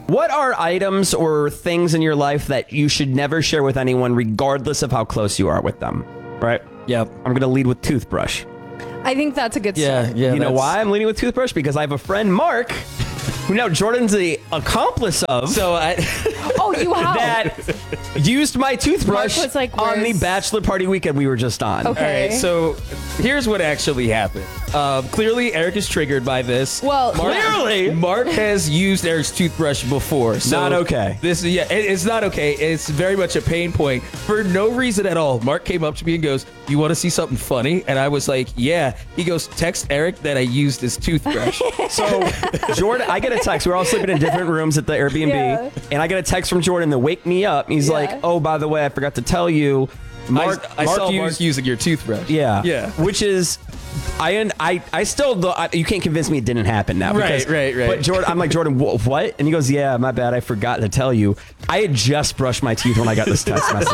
What are items or things in your life that you should never share with anyone, regardless of how close you are with them? Right? Yep. I'm going to lead with toothbrush. I think that's a good start. You know why I'm leading with toothbrush? Because I have a friend, Mark, who now Jordan's the accomplice of. So Oh, you have. That used my toothbrush Mark was like, on the "Where's-" bachelor party weekend we were just on. Okay. All right, so here's what actually happened. Clearly, Eric is triggered by this. Well, Clearly. Mark has used Eric's toothbrush before. So Not okay. It's not okay. It's very much a pain point for no reason at all. Mark came up to me and goes, "You want to see something funny?" And I was like, "Yeah." He goes, "Text Eric that I used his toothbrush." So, Jordan, I get a text. We're all sleeping in different rooms at the Airbnb. Yeah. And I get a text from Jordan to wake me up. He's Yeah. like, "Oh, by the way, I forgot to tell you. Mark saw used, Mark using your toothbrush. Yeah. Which is, I still, you can't convince me it didn't happen now. Right. But Jordan, I'm like, Jordan, what? And he goes, "Yeah, my bad. I forgot to tell you. I had just brushed my teeth when I got this text message."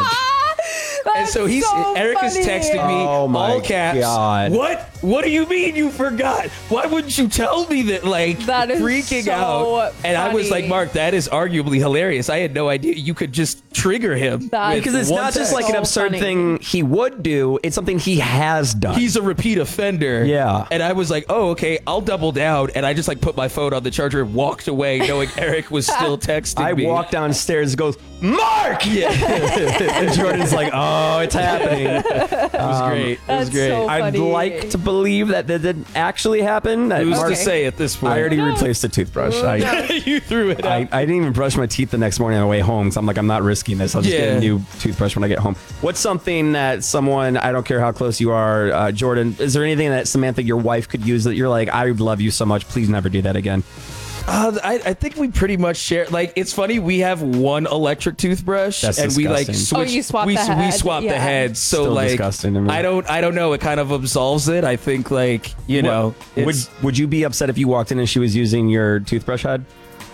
And so Eric is texting me, Oh my all caps. God. What do you mean you forgot? Why wouldn't you tell me that? Like, That is freaking so out. And I was funny. like, Mark, that is arguably hilarious. I had no idea you could just trigger him. That- Because it's one not just text. like an So absurd funny. thing he would do. It's something he has done. He's a repeat offender. Yeah. And I was like, oh, okay, I'll double down. And I just like put my phone on the charger and walked away knowing Eric was still texting me. I walk downstairs and goes, "Mark!" Yeah. And Jordan's like, "Oh, it's happening." It was great. It was That's great. so I'd funny. like to believe that didn't actually happen. That Who's Mark- to say at this point? I already replaced the toothbrush. You threw it out. I didn't even brush my teeth the next morning on the way home because I'm like, I'm not risking this. I'll just get Yeah. a new toothbrush when I get home. What's something that someone, I don't care how close you are, Jordan, is there anything that Samantha, your wife, could use that you're like, I love you so much, please never do that again? I think we pretty much share. Like, it's funny. We have one electric toothbrush, That's and we like disgusting. switch. Oh, you swap we, the we head. swap the Yeah. head. So Still like, disgusting to me. I don't know. It kind of absolves it. I think like would you be upset if you walked in and she was using your toothbrush head?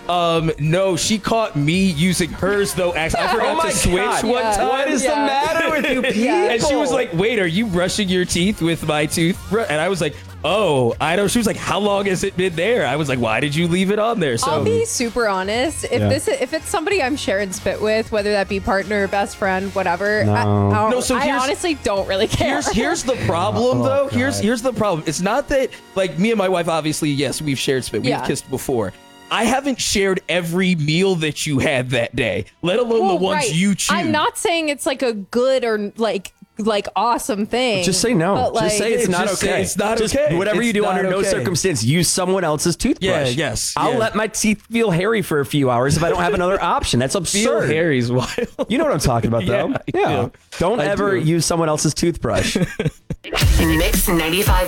No, she caught me using hers though. I forgot to switch God. one Yeah. time. What is the Yeah. matter with you people? Yeah. And she was like, "Wait, are you brushing your teeth with my toothbrush?" And I was like, "Oh, I don't." She was like, "How long has it been there?" I was like, "Why did you leave it on there?" So I'll be super honest. If Yeah. if it's somebody I'm sharing spit with, whether that be partner, best friend, whatever, No. No, so I here's- honestly don't really care. Here's the problem though. God. Here's the problem. It's not that like me and my wife obviously, yes, we've shared spit. We've Yeah. kissed before. I haven't shared every meal that you had that day, let alone the Well, ones right. you choose. I'm not saying it's like a good or like awesome thing. Just say no. but, Just say like, it's not Just say okay. it's not Just okay. Whatever you It's do not under no okay. circumstance, use someone else's toothbrush. Yeah, yes, I'll yeah. let my teeth feel hairy for a few hours if I don't have another option. That's Feel absurd. Harry's wild. You know what I'm talking about, though. Yeah, I do. Don't I ever do. use someone else's toothbrush. Mix 95.1.